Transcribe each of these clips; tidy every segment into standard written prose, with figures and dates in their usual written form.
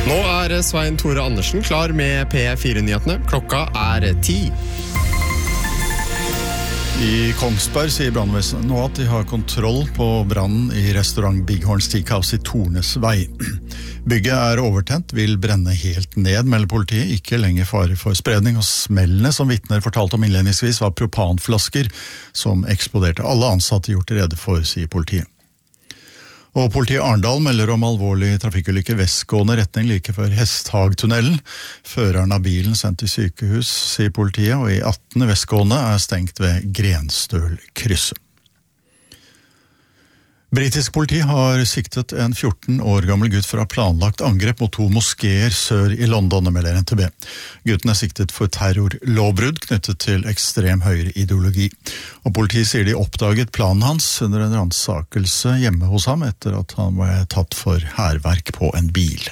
Nå Svein Tore Andersen klar med P4-nyhetene. Klokka 10. I Kongsberg sier brannvesenet nå at de har kontroll på brannen i restaurant Bighorn Steakhouse i Tornes vei. Bygget overtent, vil brenne helt ned, melder politiet. Ikke lenger fare for spredning, og smellene som vitner fortalte om innledningsvis var propanflasker som eksploderte. Alle ansatte gjort rede for, sier politiet. Og politiet Arendal melder om alvorlig trafikkulykke vestgående retning like før Hesthagtunnelen. Føreren av bilen sendt til sykehus, sier politiet, og i 18. vestgående stengt ved Grenstølkrysset. Britisk politi har siktet en 14 år gammel gutt for å ha planlagt angrep mot 2 moskeer sør i London, melder NTB. Gutten siktet for terrorlovbrudd knyttet til ekstrem høyre ideologi. Og politiet sier de oppdaget planen hans under en ransakelse hjemme hos ham etter at han var tatt for hærverk på en bil.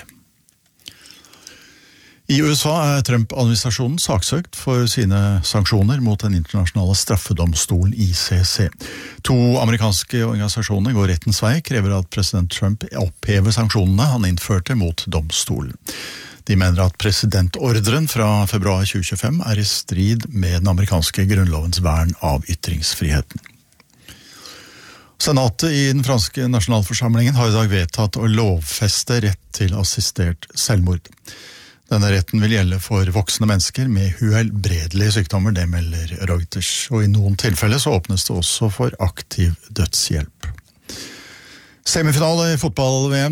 I USA Trump-administrasjonen saksøkt for sine sanksjoner mot den internasjonale straffedomstolen ICC. 2 amerikanske organisasjoner går rettens vei, krever at president Trump opphever sanksjonene han innførte mot domstolen. De mener at presidentordren fra februar 2025 i strid med den amerikanske grunnlovens vern av ytringsfriheten. Senatet i den franske nasjonalforsamlingen har i dag vedtatt å lovfeste rett til assistert selvmord. Denne retten vil gjelde for voksne mennesker med uhelbredelige sykdommer, det melder Reuters. Og i noen tilfeller så åpnes det også for aktiv dødshjelp. Semifinale i fotball-VM.